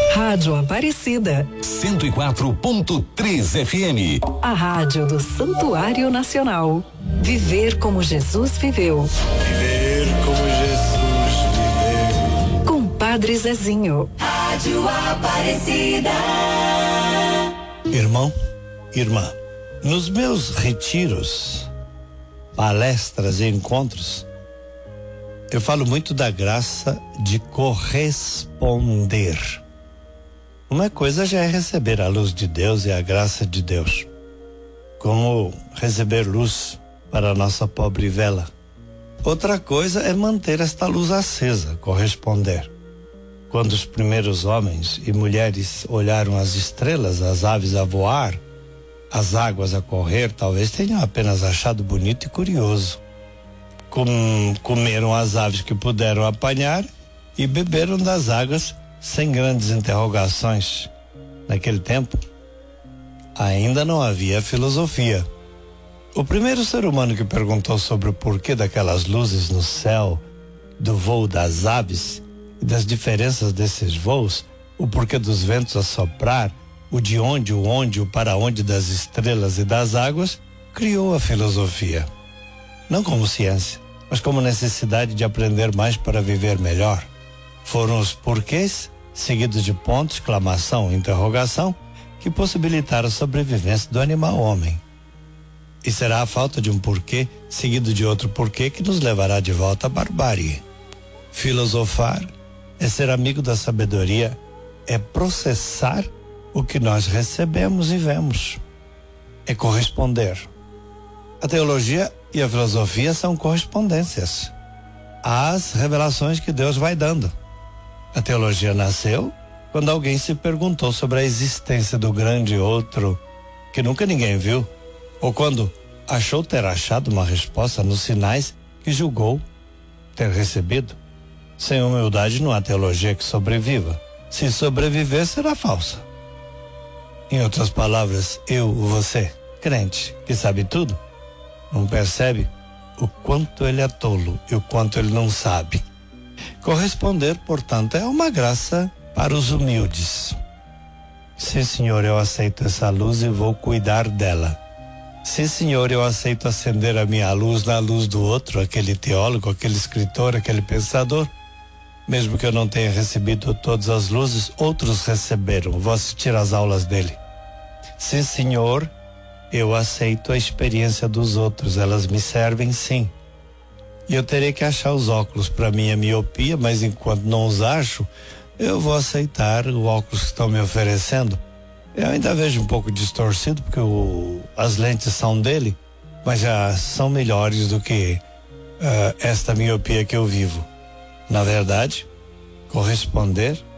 Rádio Aparecida 104.3 FM. A rádio do Santuário Nacional. Viver como Jesus viveu. Viver como Jesus viveu. Com Padre Zezinho. Rádio Aparecida. Irmão, irmã, nos meus retiros, palestras e encontros, eu falo muito da graça de corresponder. Uma coisa já é receber a luz de Deus e a graça de Deus, como receber luz para a nossa pobre vela. Outra coisa é manter esta luz acesa, corresponder. Quando os primeiros homens e mulheres olharam as estrelas, as aves a voar, as águas a correr, talvez tenham apenas achado bonito e curioso. Comeram as aves que puderam apanhar e beberam das águas sem grandes interrogações. Naquele tempo, ainda não havia filosofia. O primeiro ser humano que perguntou sobre o porquê daquelas luzes no céu, do voo das aves e das diferenças desses voos, o porquê dos ventos a soprar, o de onde, o onde, o para onde das estrelas e das águas, criou a filosofia. Não como ciência, mas como necessidade de aprender mais para viver melhor. Foram os porquês, seguidos de pontos, exclamação, interrogação, que possibilitaram a sobrevivência do animal homem. E será a falta de um porquê, seguido de outro porquê, que nos levará de volta à barbárie. Filosofar é ser amigo da sabedoria, é processar o que nós recebemos e vemos. É corresponder. A teologia e a filosofia são correspondências às revelações que Deus vai dando. A teologia nasceu quando alguém se perguntou sobre a existência do grande outro que nunca ninguém viu, ou quando achou ter achado uma resposta nos sinais que julgou ter recebido. Sem humildade não há teologia que sobreviva. Se sobreviver, será falsa. Em outras palavras, você, crente, que sabe tudo, não percebe o quanto ele é tolo e o quanto ele não sabe. Corresponder, portanto, é uma graça para os humildes. Sim, Senhor, eu aceito essa luz e vou cuidar dela. Sim, Senhor, eu aceito acender a minha luz na luz do outro, aquele teólogo, aquele escritor, aquele pensador. Mesmo que eu não tenha recebido todas as luzes, outros receberam. Vou assistir às aulas dele. Sim, Senhor, eu aceito a experiência dos outros, elas me servem sim. E eu terei que achar os óculos para minha miopia, mas enquanto não os acho, eu vou aceitar o óculos que estão me oferecendo. Eu ainda vejo um pouco distorcido, porque as lentes são dele, mas já são melhores do que esta miopia que eu vivo. Na verdade, corresponder